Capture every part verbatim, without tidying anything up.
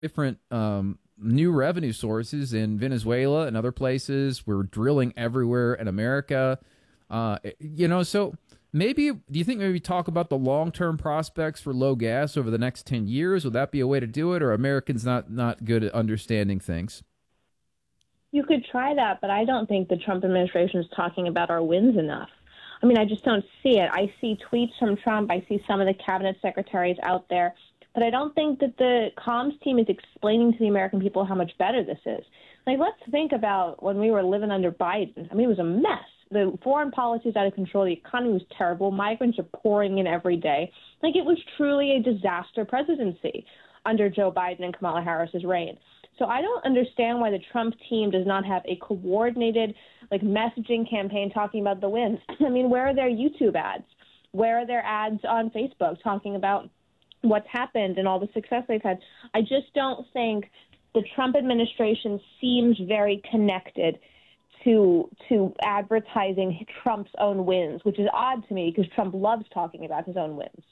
different um, new revenue sources in Venezuela and other places. We're drilling everywhere in America. Uh, you know, so maybe, do you think maybe talk about the long-term prospects for low gas over the next ten years? Would that be a way to do it, or are Americans not, not good at understanding things? You could try that, but I don't think the Trump administration is talking about our wins enough. I mean, I just don't see it. I see tweets from Trump. I see some of the cabinet secretaries out there. But I don't think that the comms team is explaining to the American people how much better this is. Like, let's think about when we were living under Biden. I mean, it was a mess. The foreign policy is out of control. The economy was terrible. Migrants are pouring in every day. Like, it was truly a disaster presidency under Joe Biden and Kamala Harris's reign. So I don't understand why the Trump team does not have a coordinated, like, messaging campaign talking about the wins. I mean, where are their YouTube ads? Where are their ads on Facebook talking about what's happened and all the success they've had? I just don't think the Trump administration seems very connected to to advertising Trump's own wins, which is odd to me because Trump loves talking about his own wins.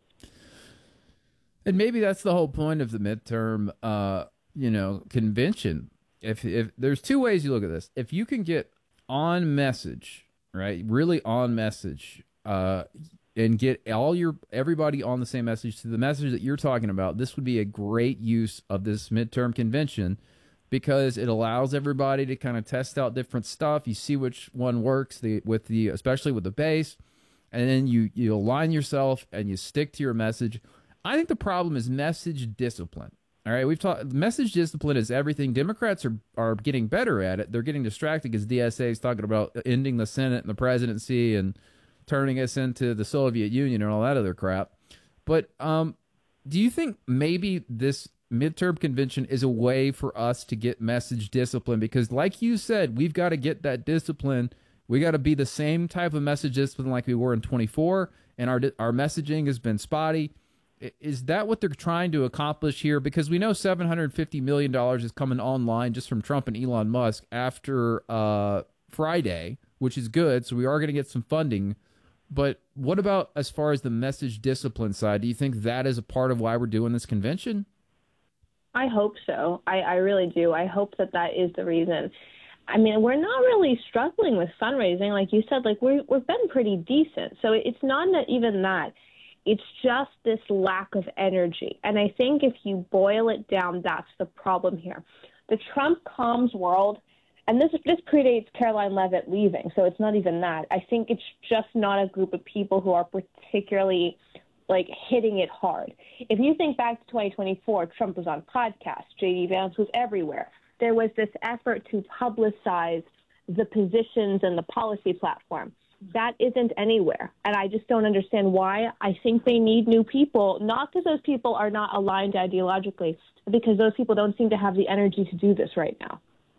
And maybe that's the whole point of the midterm, uh, you know, convention. If if there's two ways you look at this. If you can get on message, right, really on message, uh, and get all your everybody on the same message to the message that you're talking about, this would be a great use of this midterm convention because it allows everybody to kind of test out different stuff. You see which one works, the with the especially with the base, and then you you align yourself and you stick to your message. I think the problem is message discipline. All right, we've talked. Message discipline is everything. Democrats are are getting better at it. They're getting distracted because D S A is talking about ending the Senate and the presidency and turning us into the Soviet Union and all that other crap. But um, do you think maybe this midterm convention is a way for us to get message discipline? Because like you said, we've got to get that discipline. We got to be the same type of message discipline like we were in twenty-four, and our our messaging has been spotty. Is that what they're trying to accomplish here? Because we know seven hundred fifty million dollars is coming online just from Trump and Elon Musk after uh, Friday, which is good. So we are going to get some funding. But what about as far as the message discipline side? Do you think that is a part of why we're doing this convention? I hope so. I, I really do. I hope that that is the reason. I mean, we're not really struggling with fundraising. Like you said, like we're, we've been pretty decent. So it's not that even that. It's just this lack of energy. And I think if you boil it down, that's the problem here. The Trump comms world, and this this predates Caroline Leavitt leaving, so it's not even that. I think it's just not a group of people who are particularly, like, hitting it hard. If you think back to twenty twenty-four, Trump was on podcasts. J D. Vance was everywhere. There was this effort to publicize the positions and the policy platform. That isn't anywhere, and I just don't understand why. I think they need new people, not because those people are not aligned ideologically, but because those people don't seem to have the energy to do this right now.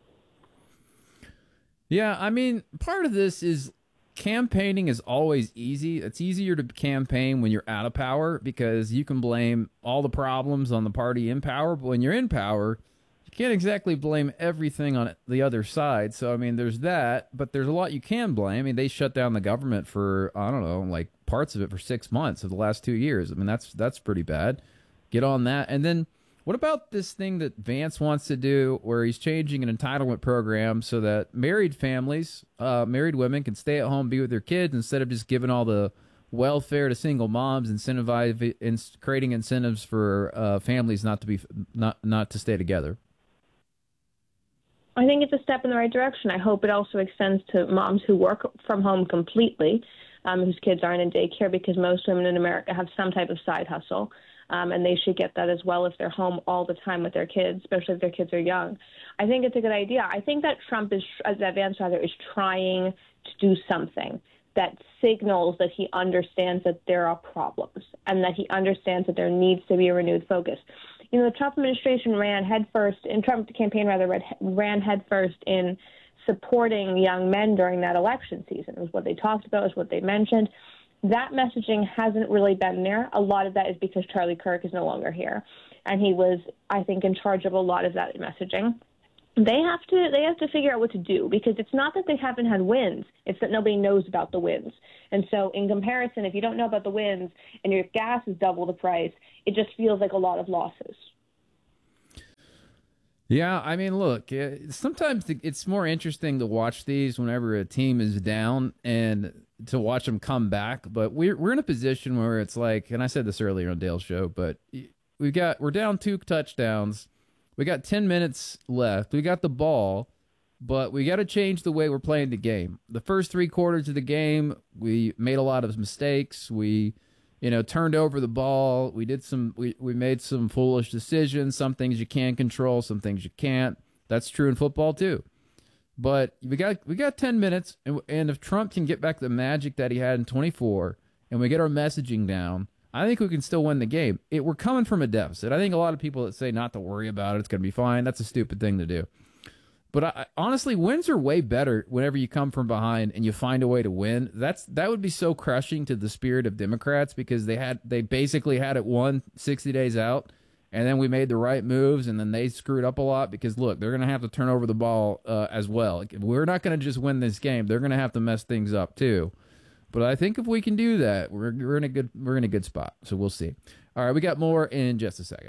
Yeah, I mean, part of this is campaigning is always easy. It's easier to campaign when you're out of power because you can blame all the problems on the party in power, but when you're in power, can't exactly blame everything on the other side. So, I mean, there's that, but there's a lot you can blame. I mean, they shut down the government for, I don't know, like parts of it for six months of the last two years. I mean, that's that's pretty bad. Get on that. And then what about this thing that Vance wants to do where he's changing an entitlement program so that married families, uh, married women can stay at home, be with their kids instead of just giving all the welfare to single moms, incentivize, in, creating incentives for uh, families not to be not not to stay together. I think it's a step in the right direction. I hope it also extends to moms who work from home completely, um, whose kids aren't in daycare, because most women in America have some type of side hustle, um, and they should get that as well if they're home all the time with their kids, especially if their kids are young. I think it's a good idea. I think that Trump is, as that Vance rather, is trying to do something that signals that he understands that there are problems and that he understands that there needs to be a renewed focus. You know, the Trump administration ran headfirst, in Trump campaign rather, ran headfirst in supporting young men during that election season. It was what they talked about, it was what they mentioned. That messaging hasn't really been there. A lot of that is because Charlie Kirk is no longer here, and he was, I think, in charge of a lot of that messaging. They have to they have to figure out what to do, because it's not that they haven't had wins, it's that nobody knows about the wins. And so in comparison, if you don't know about the wins and your gas is double the price, it just feels like a lot of losses. Yeah, I mean, look, sometimes it's more interesting to watch these whenever a team is down and to watch them come back. But we're we're in a position where it's like, and I said this earlier on Dale's show, but we got we're down two touchdowns. We got ten minutes left. We got the ball, but we got to change the way we're playing the game. The first three quarters of the game, we made a lot of mistakes. We You know, turned over the ball. We did some. We, we made some foolish decisions. Some things you can control. Some things you can't. That's true in football too. But we got we got ten minutes, and, and if Trump can get back the magic that he had in twenty-four, and we get our messaging down, I think we can still win the game. It, we're coming from a deficit. I think a lot of people that say not to worry about it, it's going to be fine. That's a stupid thing to do. But I, honestly, wins are way better whenever you come from behind and you find a way to win. That's that would be so crushing to the spirit of Democrats because they had they basically had it won sixty days out, and then we made the right moves, and then they screwed up a lot because look, they're going to have to turn over the ball uh, as well. We're not going to just win this game; they're going to have to mess things up too. But I think if we can do that, we're we're in a good we're in a good spot. So we'll see. All right, we got more in just a second.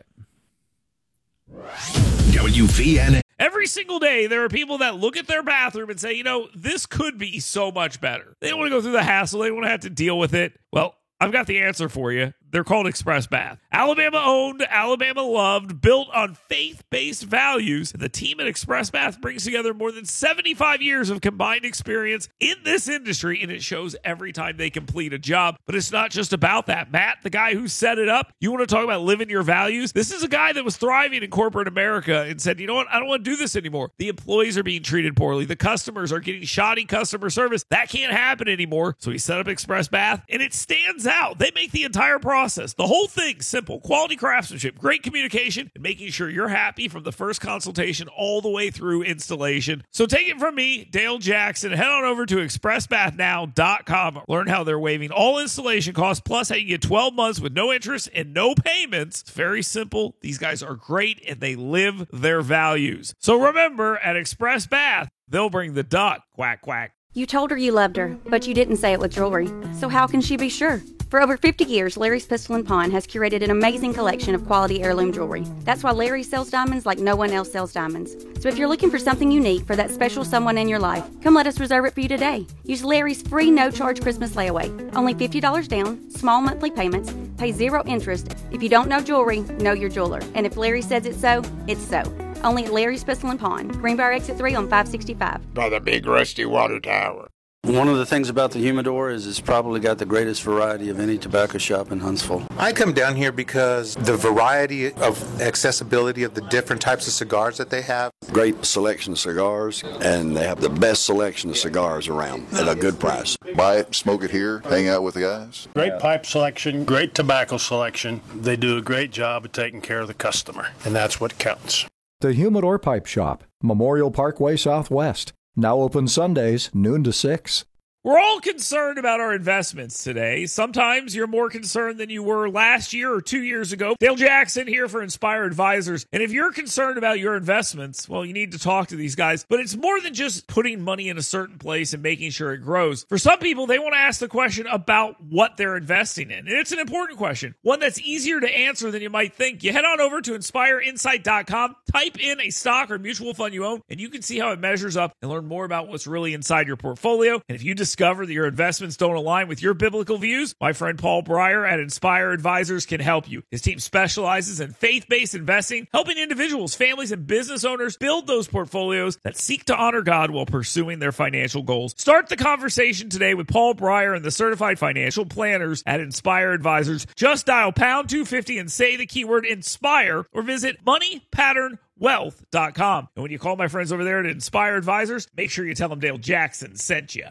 W V N. Every single day, there are people that look at their bathroom and say, you know, this could be so much better. They don't want to go through the hassle. They don't want to have to deal with it. Well, I've got the answer for you. They're called Express Bath. Alabama owned, Alabama loved, built on faith-based values. The team at Express Bath brings together more than seventy-five years of combined experience in this industry, and it shows every time they complete a job. But it's not just about that. Matt, the guy who set it up, you want to talk about living your values? This is a guy that was thriving in corporate America and said, you know what? I don't want to do this anymore. The employees are being treated poorly. The customers are getting shoddy customer service. That can't happen anymore. So he set up Express Bath, and it stands out. They make the entire process, the whole thing, simple. Quality craftsmanship, great communication, and making sure you're happy from the first consultation all the way through installation. So take it from me, Dale Jackson. Head on over to express bath now dot com. Learn how they're waiving all installation costs, plus how you get twelve months with no interest and no payments. It's very simple. These guys are great, and they live their values. So remember, at Express Bath, they'll bring the duck. Quack, quack. You told her you loved her, but you didn't say it with jewelry. So how can she be sure? For over fifty years, Larry's Pistol and Pawn has curated an amazing collection of quality heirloom jewelry. That's why Larry sells diamonds like no one else sells diamonds. So if you're looking for something unique for that special someone in your life, come let us reserve it for you today. Use Larry's free no-charge Christmas layaway. Only fifty dollars down, small monthly payments, pay zero interest. If you don't know jewelry, know your jeweler. And if Larry says it's so, it's so. Only at Larry's Pistol and Pawn, Greenbrier Exit three on five sixty-five. By the big rusty water tower. One of the things about the Humidor is it's probably got the greatest variety of any tobacco shop in Huntsville. I come down here because the variety of accessibility of the different types of cigars that they have. Great selection of cigars, and they have the best selection of cigars around at a good price. Buy it, smoke it here, hang out with the guys. Great pipe selection, great tobacco selection. They do a great job of taking care of the customer, and that's what counts. The Humidor Pipe Shop, Memorial Parkway Southwest. Now open Sundays, noon to six. We're all concerned about our investments today. Sometimes you're more concerned than you were last year or two years ago. Dale Jackson here for Inspire Advisors. And if you're concerned about your investments, well, you need to talk to these guys. But it's more than just putting money in a certain place and making sure it grows. For some people, they want to ask the question about what they're investing in. And it's an important question, one that's easier to answer than you might think. You head on over to inspire insight dot com, type in a stock or mutual fund you own, and you can see how it measures up and learn more about what's really inside your portfolio. And if you discover that your investments don't align with your biblical views, my friend Paul Breyer at Inspire Advisors can help you. His team specializes in faith-based investing, helping individuals, families, and business owners build those portfolios that seek to honor God while pursuing their financial goals. Start the conversation today with Paul Breyer and the certified financial planners at Inspire Advisors. Just dial pound two fifty and say the keyword INSPIRE or visit money pattern wealth dot com. And when you call my friends over there at Inspire Advisors, make sure you tell them Dale Jackson sent you.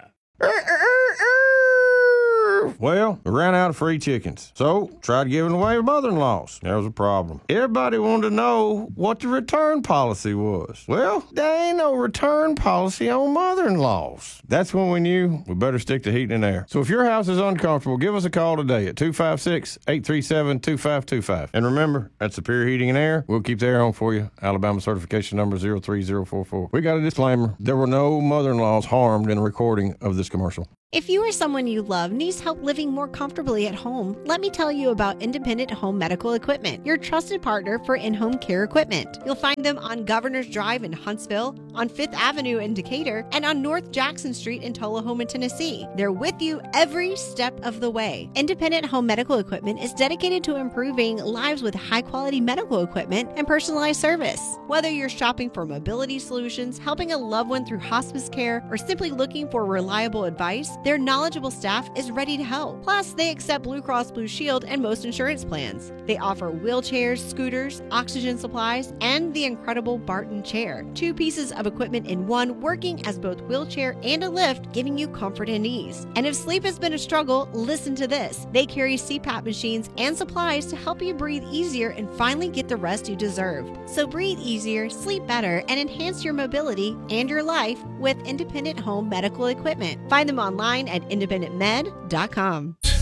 Well, we ran out of free chickens, so tried giving away mother-in-laws. There was a problem. Everybody wanted to know what the return policy was. Well, there ain't no return policy on mother-in-laws. That's when we knew we better stick to heating and air. So if your house is uncomfortable, give us a call today at two five six, eight three seven, two five two five. And remember, at Superior Heating and Air, we'll keep the air on for you. Alabama certification number zero three zero four four. We got a disclaimer. There were no mother-in-laws harmed in the recording of this commercial. If you or someone you love needs help living more comfortably at home, let me tell you about Independent Home Medical Equipment, your trusted partner for in-home care equipment. You'll find them on Governor's Drive in Huntsville, on Fifth Avenue in Decatur, and on North Jackson Street in Tullahoma, Tennessee. They're with you every step of the way. Independent Home Medical Equipment is dedicated to improving lives with high-quality medical equipment and personalized service. Whether you're shopping for mobility solutions, helping a loved one through hospice care, or simply looking for reliable advice, their knowledgeable staff is ready to help. Plus, they accept Blue Cross Blue Shield and most insurance plans. They offer wheelchairs, scooters, oxygen supplies, and the incredible Barton chair. Two pieces of equipment in one, working as both wheelchair and a lift, giving you comfort and ease. And if sleep has been a struggle, listen to this. They carry C PAP machines and supplies to help you breathe easier and finally get the rest you deserve. So breathe easier, sleep better, and enhance your mobility and your life with Independent Home Medical Equipment. Find them online at independent med dot com.